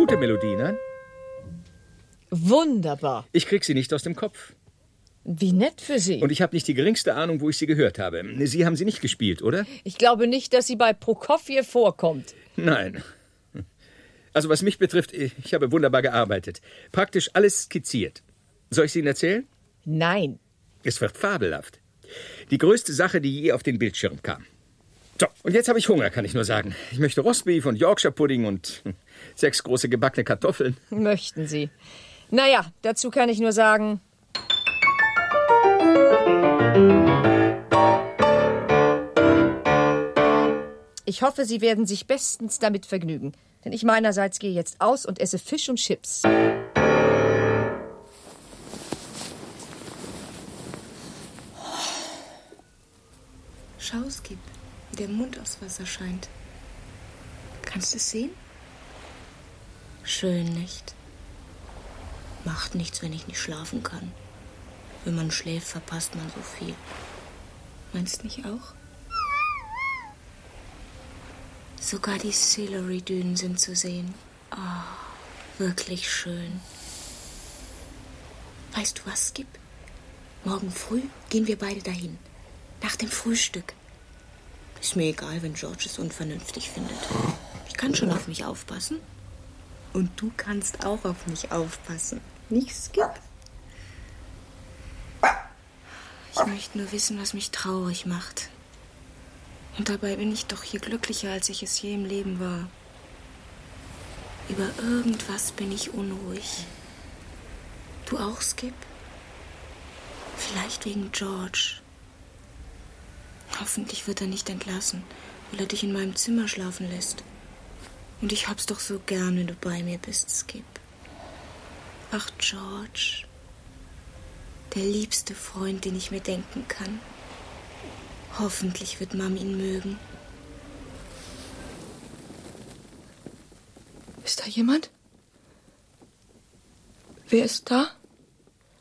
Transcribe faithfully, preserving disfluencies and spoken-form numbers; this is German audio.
Gute Melodie, ne? Wunderbar. Ich krieg sie nicht aus dem Kopf. Wie nett für Sie. Und ich habe nicht die geringste Ahnung, wo ich sie gehört habe. Sie haben sie nicht gespielt, oder? Ich glaube nicht, dass sie bei Prokofjew vorkommt. Nein. Also was mich betrifft, ich habe wunderbar gearbeitet. Praktisch alles skizziert. Soll ich es Ihnen erzählen? Nein. Es wird fabelhaft. Die größte Sache, die je auf den Bildschirm kam. So, und jetzt habe ich Hunger, kann ich nur sagen. Ich möchte Rostbeef und Yorkshire Pudding und sechs große gebackene Kartoffeln. Möchten Sie. Naja, dazu kann ich nur sagen... Ich hoffe, Sie werden sich bestens damit vergnügen. Denn ich meinerseits gehe jetzt aus und esse Fisch und Chips. Schau, Skip, wie der Mond aus Wasser scheint. Kannst du es sehen? Schön, nicht? Macht nichts, wenn ich nicht schlafen kann. Wenn man schläft, verpasst man so viel. Meinst du nicht auch? Sogar die Sillery-Dünen sind zu sehen. Oh, wirklich schön. Weißt du was, Skip? Morgen früh gehen wir beide dahin. Nach dem Frühstück. Ist mir egal, wenn George es unvernünftig findet. Ich kann schon auf mich aufpassen. Und du kannst auch auf mich aufpassen. Nicht, Skip? Ich möchte nur wissen, was mich traurig macht. Und dabei bin ich doch hier glücklicher, als ich es je im Leben war. Über irgendwas bin ich unruhig. Du auch, Skip? Vielleicht wegen George. Hoffentlich wird er nicht entlassen, weil er dich in meinem Zimmer schlafen lässt. Und ich hab's doch so gern, wenn du bei mir bist, Skip. Ach, George. Der liebste Freund, den ich mir denken kann. Hoffentlich wird Mom ihn mögen. Ist da jemand? Wer ist da?